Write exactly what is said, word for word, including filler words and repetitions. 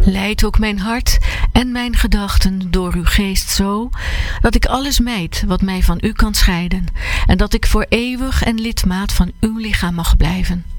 Leid ook mijn hart en mijn gedachten door uw geest zo, dat ik alles mijd wat mij van u kan scheiden, en dat ik voor eeuwig en lidmaat van uw lichaam mag blijven.